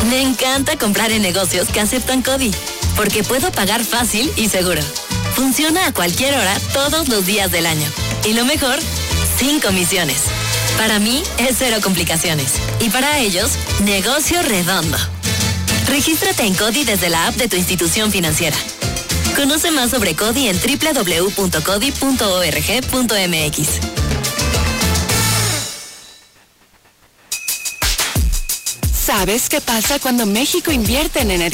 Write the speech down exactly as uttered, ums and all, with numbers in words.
Me encanta comprar en negocios que aceptan CODI, porque puedo pagar fácil y seguro. Funciona a cualquier hora, todos los días del año. Y lo mejor, sin comisiones. Para mí, es cero complicaciones. Y para ellos, negocio redondo. Regístrate en CODI desde la app de tu institución financiera. Conoce más sobre CODI en doble u doble u doble u punto codi punto org punto m x. ¿Sabes qué pasa cuando México invierte en energía?